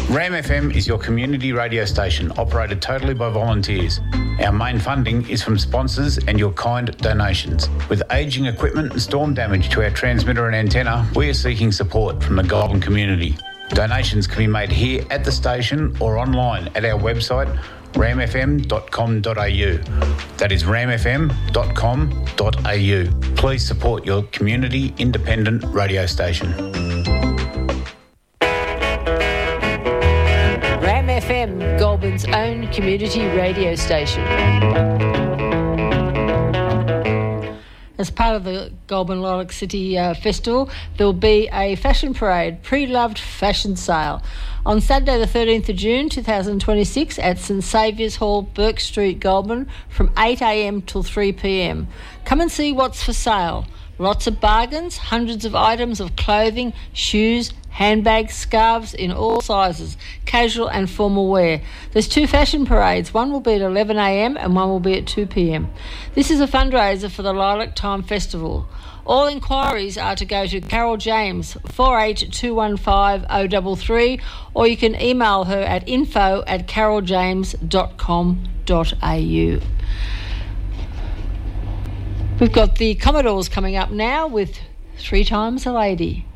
RAM FM is your community radio station operated totally by volunteers. Our main funding is from sponsors and your kind donations. With ageing equipment and storm damage to our transmitter and antenna, we are seeking support from the Goulburn community. Donations can be made here at the station or online at our website ramfm.com.au. That is ramfm.com.au. Please support your community independent radio station. Ram FM, Goulburn's own community radio station. As part of the Goulburn Lilac City Festival, there will be a fashion parade, pre-loved fashion sale, on Saturday the 13th of June 2026 at St Saviour's Hall, Burke Street, Goulburn, from 8 a.m. till 3 p.m. Come and see what's for sale. Lots of bargains, hundreds of items of clothing, shoes, handbags, scarves in all sizes, casual and formal wear. There's 2 fashion parades. One will be at 11 a.m. and one will be at 2 p.m. This is a fundraiser for the Lilac Time Festival. All inquiries are to go to Carol James, 48215033, or you can email her at info@caroljames.com.au. We've got the Commodores coming up now with 3 Times a Lady.